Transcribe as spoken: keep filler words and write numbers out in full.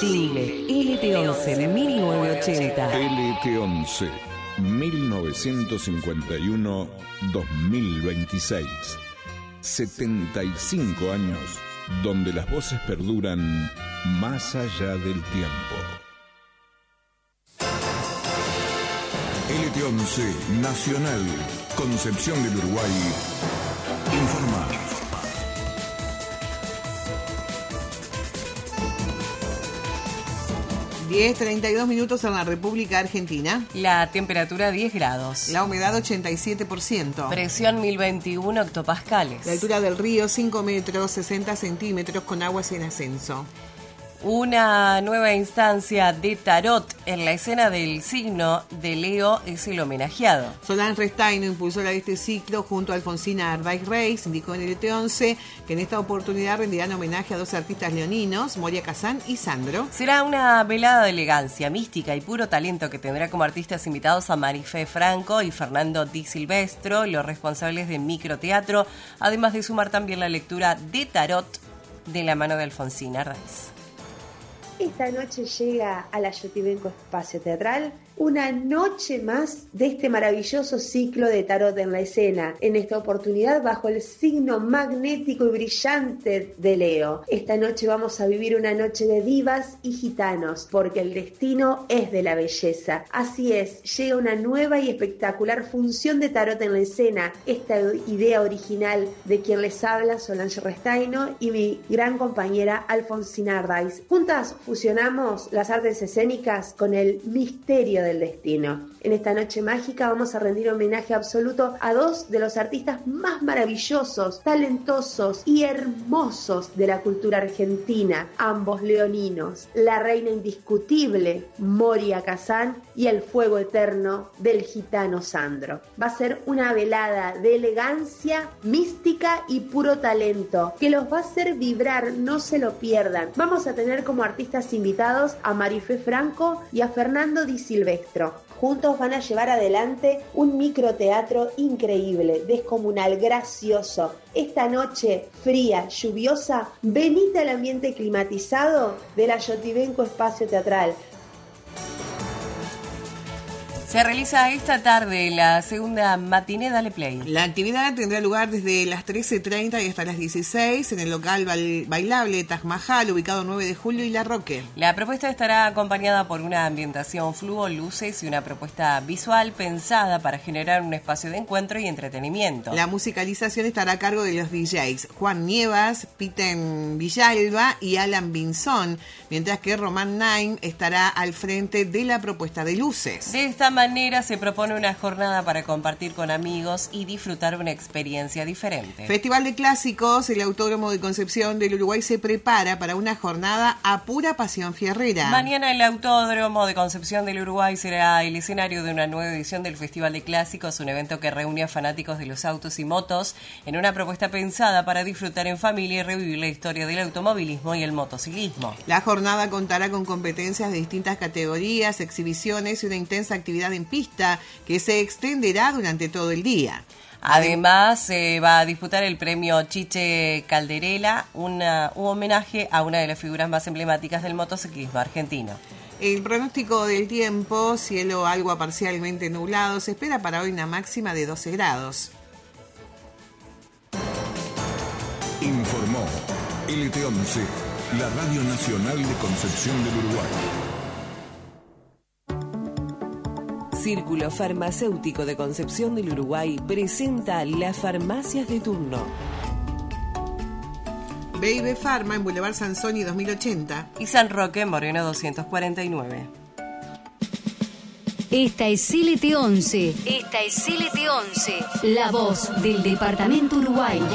Single L T once mil novecientos ochenta. L T once mil novecientos cincuenta y uno a dos mil veintiséis. setenta y cinco años donde las voces perduran más allá del tiempo. L T once Nacional, Concepción del Uruguay, informa. diez treinta y dos minutos en la República Argentina. La temperatura diez grados. La humedad ochenta y siete por ciento. Presión mil veintiuno hectopascales. La altura del río cinco metros, sesenta centímetros con aguas en ascenso. Una nueva instancia de tarot en la escena del signo de Leo es el homenajeado. Solange Restaino, impulsora de este ciclo junto a Alfonsina Arday Reis, indicó en el L T once que en esta oportunidad rendirán homenaje a dos artistas leoninos, Moria Kazán y Sandro. Será una velada de elegancia, mística y puro talento que tendrá como artistas invitados a Marifé Franco y Fernando Di Silvestro, los responsables de microteatro, además de sumar también la lectura de tarot de la mano de Alfonsina Arday. Esta noche llega a la Yotibenco Espacio Teatral una noche más de este maravilloso ciclo de tarot en la escena, en esta oportunidad bajo el signo magnético y brillante de Leo. Esta noche vamos a vivir una noche de divas y gitanos, porque el destino es de la belleza. Así es, llega una nueva y espectacular función de tarot en la escena, esta idea original de quien les habla, Solange Restaino, y mi gran compañera Alfonsina Arday. Juntas fusionamos las artes escénicas con el misterio del destino. En esta noche mágica vamos a rendir homenaje absoluto a dos de los artistas más maravillosos, talentosos y hermosos de la cultura argentina, ambos leoninos, la reina indiscutible Moria Kazán y el fuego eterno del gitano Sandro. Va a ser una velada de elegancia, mística y puro talento que los va a hacer vibrar, no se lo pierdan. Vamos a tener como artistas invitados a Marifé Franco y a Fernando Di Silvestro. Juntos van a llevar adelante un microteatro increíble, descomunal, gracioso. Esta noche fría, lluviosa, venite al ambiente climatizado de la Yotibenco Espacio Teatral. Se realiza esta tarde la segunda matiné Dale Play. La actividad tendrá lugar desde las trece treinta y hasta las dieciséis en el local bailable Taj Mahal, ubicado nueve de julio y La Roque. La propuesta estará acompañada por una ambientación fluo, luces y una propuesta visual pensada para generar un espacio de encuentro y entretenimiento. La musicalización estará a cargo de los D Js Juan Nievas, Piten Villalba y Alan Binzón, mientras que Román Nine estará al frente de la propuesta de luces. De esta manera manera se propone una jornada para compartir con amigos y disfrutar una experiencia diferente. Festival de Clásicos, el Autódromo de Concepción del Uruguay se prepara para una jornada a pura pasión fierrera. Mañana el Autódromo de Concepción del Uruguay será el escenario de una nueva edición del Festival de Clásicos, un evento que reúne a fanáticos de los autos y motos en una propuesta pensada para disfrutar en familia y revivir la historia del automovilismo y el motociclismo. La jornada contará con competencias de distintas categorías, exhibiciones y una intensa actividad en pista que se extenderá durante todo el día. Además, se eh, va a disputar el premio Chiche Calderela, una, un homenaje a una de las figuras más emblemáticas del motociclismo argentino. El pronóstico del tiempo, cielo algo parcialmente nublado, se espera para hoy una máxima de doce grados. Informó L T once, la Radio Nacional de Concepción del Uruguay. Círculo Farmacéutico de Concepción del Uruguay presenta las farmacias de turno. Baby Pharma en Boulevard Sansoni dos mil ochenta y San Roque Moreno doscientos cuarenta y nueve. Esta es L T once. Esta es L T once. La voz del Departamento Uruguay.